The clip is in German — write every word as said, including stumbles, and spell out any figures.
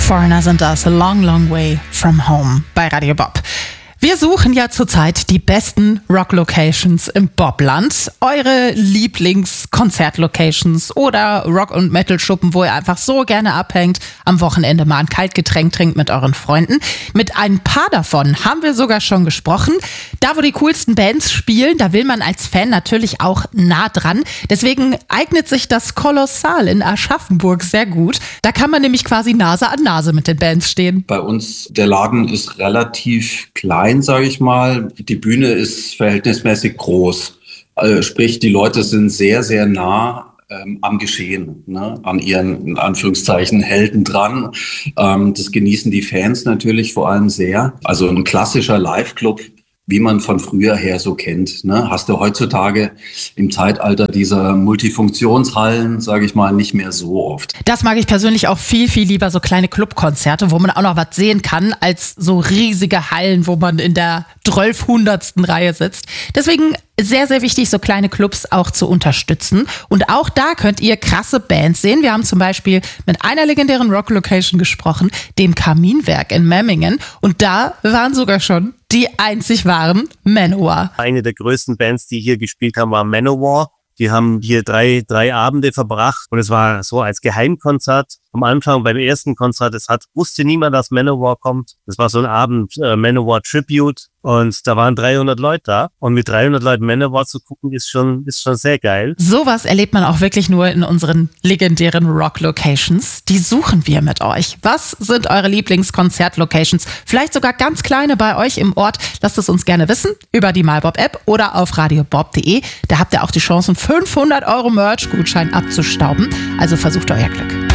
Foreigner sind das, A Long, Long Way From Home bei Radio Bob. Wir suchen ja zurzeit die besten Rock-Locations im Bobland. Eure Lieblings-Konzert-Locations oder Rock- und Metal-Schuppen, wo ihr einfach so gerne abhängt, am Wochenende mal ein Kaltgetränk trinkt mit euren Freunden. Mit ein paar davon haben wir sogar schon gesprochen. Da, wo die coolsten Bands spielen, da will man als Fan natürlich auch nah dran. Deswegen eignet sich das Kolossal in Aschaffenburg sehr gut. Da kann man nämlich quasi Nase an Nase mit den Bands stehen. Bei uns, der Laden ist relativ klein, sage ich mal. Die Bühne ist verhältnismäßig groß. Also sprich, die Leute sind sehr, sehr nah ähm, am Geschehen, ne? An ihren, in Anführungszeichen, Helden dran. Ähm, das genießen die Fans natürlich vor allem sehr. Also ein klassischer Live-Club, wie man von früher her so kennt, ne? Hast du heutzutage im Zeitalter dieser Multifunktionshallen, sage ich mal, nicht mehr so oft. Das mag ich persönlich auch viel, viel lieber, so kleine Clubkonzerte, wo man auch noch was sehen kann, als so riesige Hallen, wo man in der zwölfhundertsten Reihe sitzt. Deswegen sehr, sehr wichtig, so kleine Clubs auch zu unterstützen. Und auch da könnt ihr krasse Bands sehen. Wir haben zum Beispiel mit einer legendären Rock-Location gesprochen, dem Kaminwerk in Memmingen. Und da waren sogar schon die einzig wahren Manowar. Eine der größten Bands, die hier gespielt haben, war Manowar. Die haben hier drei, drei Abende verbracht und es war so als Geheimkonzert. Am Anfang beim ersten Konzert, es hat, wusste niemand, dass Manowar kommt. Das war so ein Abend äh, Manowar Tribute und da waren dreihundert Leute da. Und mit dreihundert Leuten Manowar zu gucken, ist schon, ist schon sehr geil. Sowas erlebt man auch wirklich nur in unseren legendären Rock-Locations. Die suchen wir mit euch. Was sind eure Lieblings-Konzert-Locations? Vielleicht sogar ganz kleine bei euch im Ort. Lasst es uns gerne wissen über die MyBob-App oder auf radiobob punkt de. Da habt ihr auch die Chance, einen fünfhundert Euro Merch-Gutschein abzustauben. Also versucht euer Glück.